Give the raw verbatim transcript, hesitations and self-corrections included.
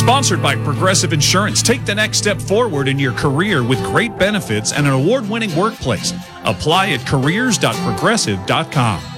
Sponsored by Progressive Insurance. Take the next step forward in your career with great benefits and an award-winning workplace. Apply at careers dot progressive dot com.